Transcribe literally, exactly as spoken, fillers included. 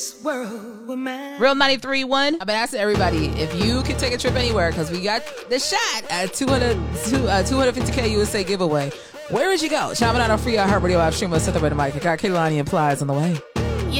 Real ninety-three point one. I've been asking everybody if you could take a trip anywhere because we got the shot at two hundred, uh, two hundred fifty K U S A giveaway. Where would you go? Chime it out on free iHeartRadio app. Stream us at the Red Mic. I got Kehlani and Plies on the way.